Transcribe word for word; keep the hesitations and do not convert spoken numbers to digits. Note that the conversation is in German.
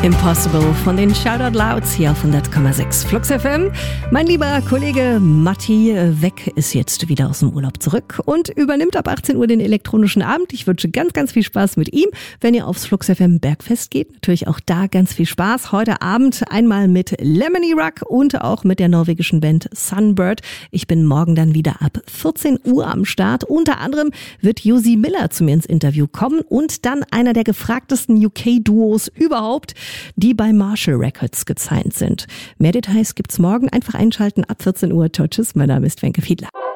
Impossible von den Shoutout Louds hier auf hundert Komma sechs Flux F M. Mein lieber Kollege Matti Weg ist jetzt wieder aus dem Urlaub zurück und übernimmt ab achtzehn Uhr den elektronischen Abend. Ich wünsche ganz, ganz viel Spaß mit ihm, wenn ihr aufs Flux F M Bergfest geht. Natürlich auch da ganz viel Spaß. Heute Abend einmal mit Lemony Rock und auch mit der norwegischen Band Sunbird. Ich bin morgen dann wieder ab vierzehn Uhr am Start. Unter anderem wird Josie Miller zu mir ins Interview kommen und dann einer der gefragtesten U K-Duos überhaupt, die bei Marshall Records gesigned sind. Mehr Details gibt's morgen. Einfach einschalten ab vierzehn Uhr. Ciao, tschüss. Mein Name ist Wenke Fiedler.